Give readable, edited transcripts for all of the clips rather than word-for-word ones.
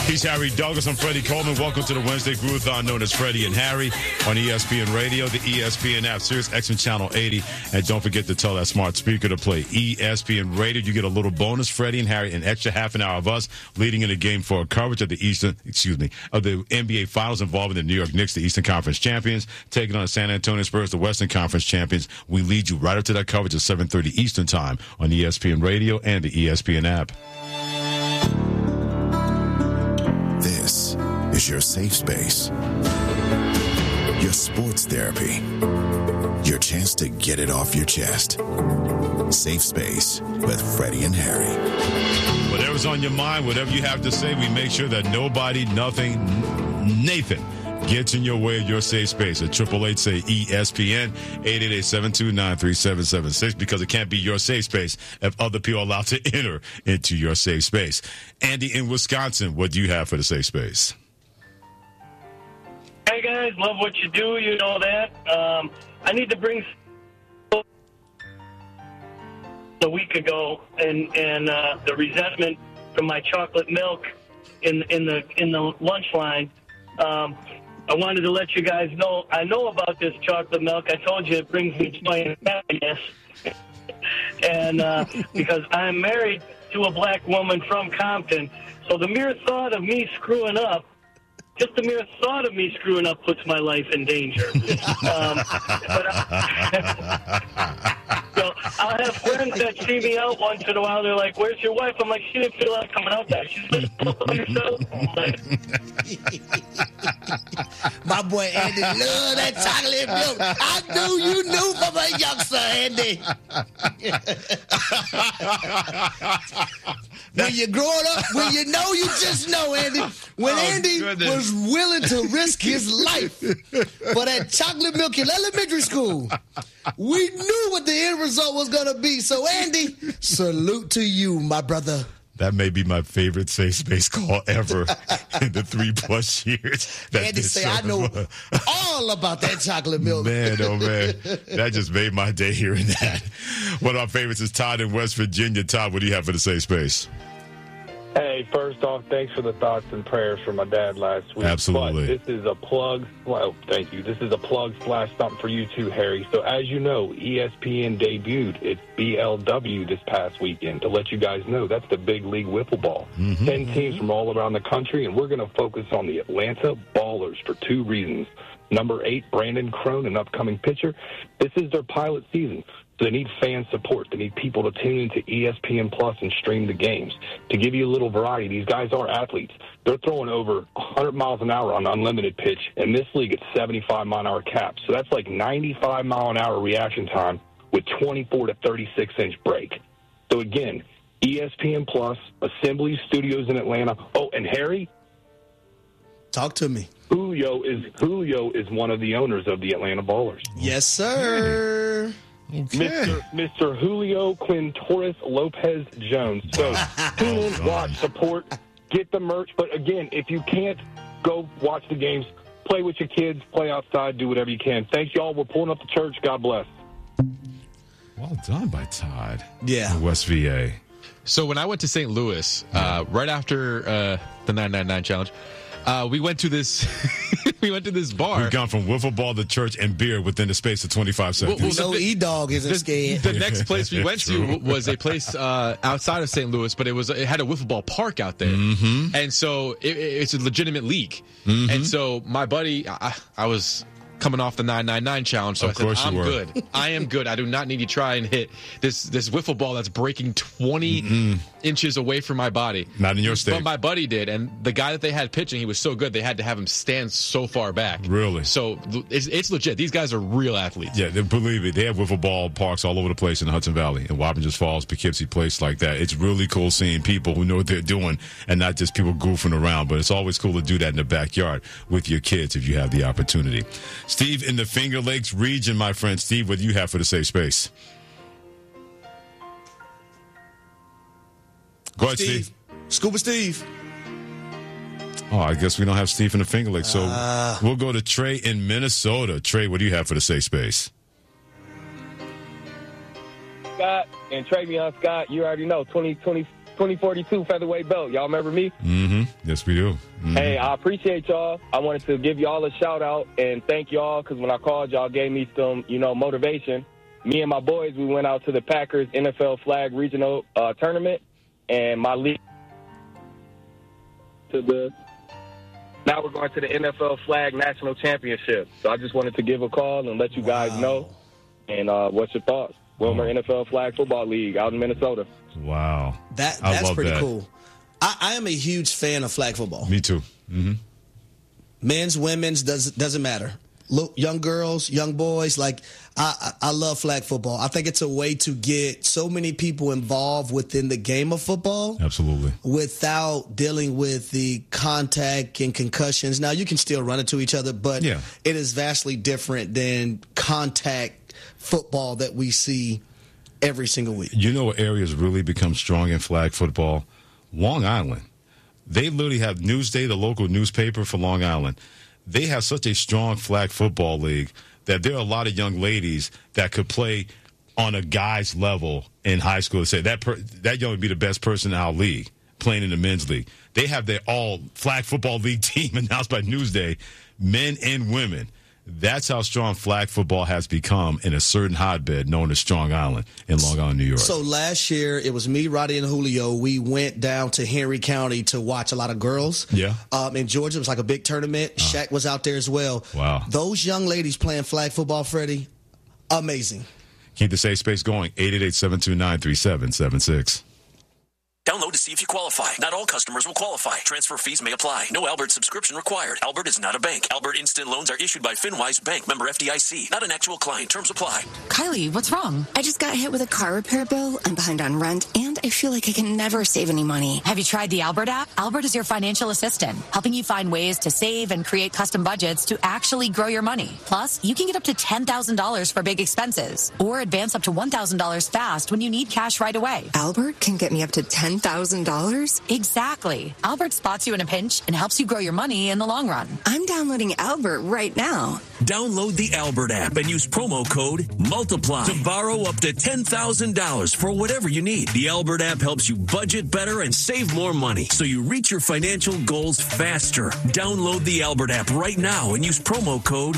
He's Harry Douglas. I'm Freddie Coleman. Welcome to the Wednesday Groovathon known as Freddie and Harry on ESPN Radio, the ESPN app, Sirius XM Channel 80. And don't forget to tell that smart speaker to play ESPN Radio. You get a little bonus, Freddie and Harry, an extra half an hour of us leading in the game for coverage of the NBA Finals involving the New York Knicks, the Eastern Conference champions, taking on the San Antonio Spurs, the Western Conference champions. We lead you right up to that coverage at 7:30 Eastern Time on ESPN Radio and the ESPN app. This is your safe space, your sports therapy, your chance to get it off your chest. Safe Space with Freddie and Harry. Whatever's on your mind, whatever you have to say, we make sure that nobody, nothing, Nathan gets in your way of your safe space. At 888 say ESPN, 888-729-3776, because it can't be your safe space if other people are allowed to enter into your safe space. Andy in Wisconsin, what do you have for the safe space? Hey guys, love what you do, you know that. I need to bring a week ago and the resentment from my chocolate milk in the lunch line. I wanted to let you guys know, I know about this chocolate milk. I told you it brings me joy and happiness. And because I'm married to a black woman from Compton, so the mere thought of me screwing up, just the mere thought of me screwing up puts my life in danger. So I'll have friends that see me out once in a while. They're like, "Where's your wife?" I'm like, "She didn't feel like coming out there. She's like, "Look on yourself." My boy Andy love that chocolate milk. I knew you knew from a youngster, Andy. When you're growing up, when you know, you just know, Andy. When Andy was willing to risk his life for that chocolate milk in elementary school, we knew what the end result was going to be. So, Andy, salute to you, my brother. That may be my favorite safe space call ever in the 3+ years. Andy say, I know all about that chocolate milk. Man, oh man. That just made my day hearing that. One of our favorites is Todd in West Virginia. Todd, what do you have for the safe space? Hey, first off, thanks for the thoughts and prayers for my dad last week. Absolutely. But this is a plug. Well, thank you. This is a plug / something for you too, Harry. So as you know, ESPN debuted its BLW this past weekend. To let you guys know, that's the big league wiffle ball. 10 teams from all around the country, and we're going to focus on the Atlanta Ballers for 2 reasons. Number 8, Brandon Crone, an upcoming pitcher. This is their pilot season. So they need fan support. They need people to tune into ESPN Plus and stream the games. To give you a little variety, these guys are athletes. They're throwing over 100 miles an hour on unlimited pitch. In this league, it's 75-mile-an-hour caps. So that's like 95-mile-an-hour reaction time with 24 to 36-inch break. So again, ESPN Plus, Assembly Studios in Atlanta. Oh, and Harry? Talk to me. Julio is one of the owners of the Atlanta Ballers. Yes, sir. Okay. Mr. Julio Quintorris Lopez Jones. So tune in, watch, support, get the merch. But again, if you can't go watch the games, play with your kids, play outside, do whatever you can. Thank y'all. We're pulling up the church. God bless. Well done by Todd. Yeah. In West VA. So when I went to St. Louis, right after the 999 challenge, we went to this bar. We've gone from wiffle ball to church and beer within the space of 25 seconds. No E-Dog isn't scared. The next place we went to was a place outside of St. Louis, but it had a wiffle ball park out there. Mm-hmm. And so it's a legitimate league. Mm-hmm. And so my buddy, I was coming off the 999 challenge, so I said, I'm good. I am good. I do not need to try and hit this wiffle ball that's breaking 20 inches away from my body. Not in your state. But my buddy did, and the guy that they had pitching, he was so good, they had to have him stand so far back. Really? So it's legit. These guys are real athletes. Yeah, believe it. They have wiffle ball parks all over the place in the Hudson Valley, in Wappingers Falls, Poughkeepsie, place like that. It's really cool seeing people who know what they're doing and not just people goofing around. But it's always cool to do that in the backyard with your kids if you have the opportunity. Steve in the Finger Lakes region, my friend. Steve, what do you have for the safe space? Go ahead, Steve. Scuba Steve. Oh, I guess we don't have Steve in the Finger Lakes, so we'll go to Trey in Minnesota. Trey, what do you have for the safe space? Scott and Travion Scott, you already know, 2042 featherweight belt. Y'all remember me? Mm-hmm. Yes, we do. Mm-hmm. Hey, I appreciate y'all. I wanted to give y'all a shout-out and thank y'all because when I called, y'all gave me some, motivation. Me and my boys, we went out to the Packers NFL Flag Regional Tournament, and my league now we're going to the NFL Flag National Championship. So I just wanted to give a call and let you guys know. And what's your thoughts? Wilmer NFL Flag Football League out in Minnesota. Wow. That's pretty cool. I am a huge fan of flag football. Me too. Mm-hmm. Men's, women's, doesn't matter. Look, young girls, young boys, I love flag football. I think it's a way to get so many people involved within the game of football. Absolutely. Without dealing with the contact and concussions. Now, you can still run into each other, but it is vastly different than contact football that we see every single week. You know what areas really become strong in flag football? Long Island. They literally have Newsday, the local newspaper for Long Island. They have such a strong flag football league that there are a lot of young ladies that could play on a guy's level in high school. Say that young would be the best person in our league playing in the men's league. They have their all flag football league team announced by Newsday, men and women. That's how strong flag football has become in a certain hotbed known as Strong Island in Long Island, New York. So last year, it was me, Roddy, and Julio. We went down to Henry County to watch a lot of girls. Yeah. In Georgia, it was like a big tournament. Shaq was out there as well. Wow. Those young ladies playing flag football, Freddie, amazing. Keep the safe space going. 888-729-3776. Download to see if you qualify. Not all customers will qualify. Transfer fees may apply. No Albert subscription required. Albert is not a bank. Albert Instant Loans are issued by FinWise Bank, member FDIC. Not an actual client. Terms apply. Kylie, what's wrong? I just got hit with a car repair bill. I'm behind on rent, and I feel like I can never save any money. Have you tried the Albert app? Albert is your financial assistant, helping you find ways to save and create custom budgets to actually grow your money. Plus, you can get up to $10,000 for big expenses, or advance up to $1,000 fast when you need cash right away. Albert can get me up to $10,000? Exactly. Albert spots you in a pinch and helps you grow your money in the long run. I'm downloading Albert right now. Download the Albert app and use promo code MULTIPLY to borrow up to $10,000 for whatever you need. The Albert app helps you budget better and save more money so you reach your financial goals faster. Download the Albert app right now and use promo code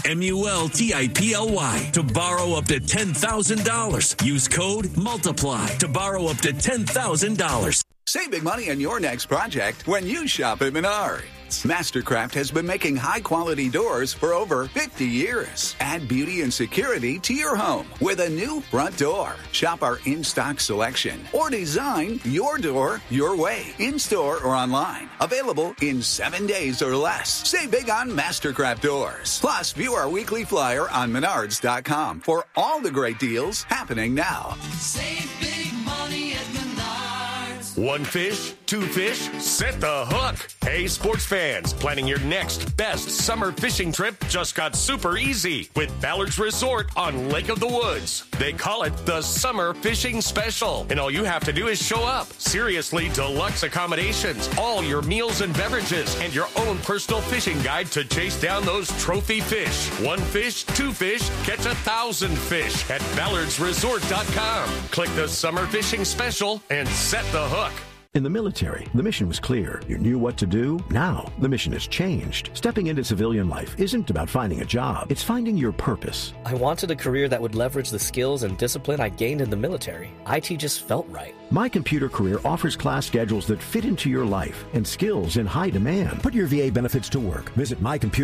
MULTIPLY to borrow up to $10,000. Use code MULTIPLY to borrow up to $10,000. Save big money on your next project when you shop at Menards. Mastercraft has been making high-quality doors for over 50 years. Add beauty and security to your home with a new front door. Shop our in-stock selection or design your door your way, in-store or online. Available in 7 days or less. Save big on Mastercraft doors. Plus, view our weekly flyer on Menards.com for all the great deals happening now. Save big money at Menards. One fish, two fish, set the hook. Hey, sports fans, planning your next best summer fishing trip just got super easy with Ballard's Resort on Lake of the Woods. They call it the Summer Fishing Special, and all you have to do is show up. Seriously, deluxe accommodations, all your meals and beverages, and your own personal fishing guide to chase down those trophy fish. One fish, two fish, catch 1,000 fish at ballardsresort.com. Click the Summer Fishing Special and set the hook. In the military, the mission was clear. You knew what to do. Now, the mission has changed. Stepping into civilian life isn't about finding a job. It's finding your purpose. I wanted a career that would leverage the skills and discipline I gained in the military. IT just felt right. My Computer Career offers class schedules that fit into your life and skills in high demand. Put your VA benefits to work. Visit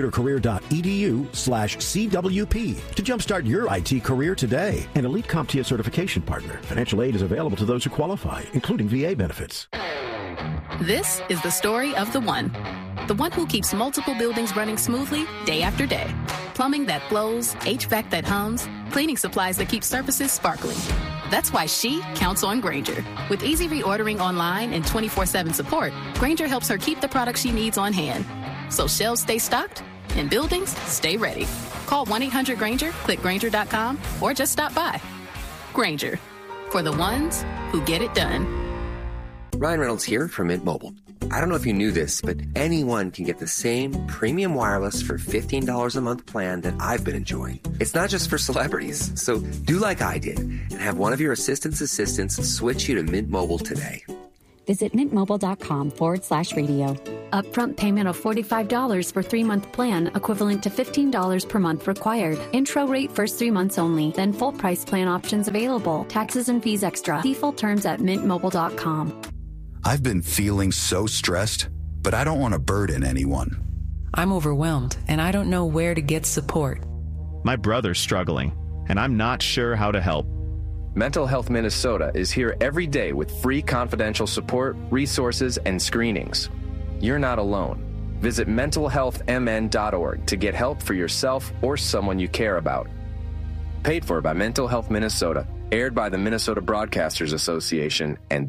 mycomputercareer.edu/CWP to jumpstart your IT career today. An elite CompTIA certification partner. Financial aid is available to those who qualify, including VA benefits. This is the story of the one who keeps multiple buildings running smoothly day after day. Plumbing that flows, HVAC that hums, cleaning supplies that keep surfaces sparkling. That's why she counts on Grainger. With easy reordering online and 24/7 support, Grainger helps her keep the products she needs on hand. So shelves stay stocked and buildings stay ready. Call 1-800-GRAINGER, click Grainger.com, or just stop by. Grainger, for the ones who get it done. Ryan Reynolds here from Mint Mobile. I don't know if you knew this, but anyone can get the same premium wireless for $15 a month plan that I've been enjoying. It's not just for celebrities, so do like I did and have one of your assistant's assistants switch you to Mint Mobile today. Visit mintmobile.com/radio. Upfront payment of $45 for 3-month plan, equivalent to $15 per month required. Intro rate first 3 months only, then full price plan options available. Taxes and fees extra. See full terms at mintmobile.com. I've been feeling so stressed, but I don't want to burden anyone. I'm overwhelmed, and I don't know where to get support. My brother's struggling, and I'm not sure how to help. Mental Health Minnesota is here every day with free confidential support, resources, and screenings. You're not alone. Visit mentalhealthmn.org to get help for yourself or someone you care about. Paid for by Mental Health Minnesota, aired by the Minnesota Broadcasters Association and